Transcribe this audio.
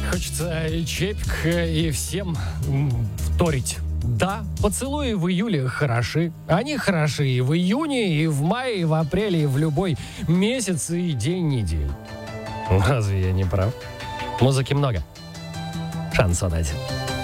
Хочется чепик и всем вторить. Да, поцелуи в июле хороши. Они хороши и в июне, и в мае, и в апреле, и в любой месяц и день недели. Разве я не прав? Музыки много. Шансон один.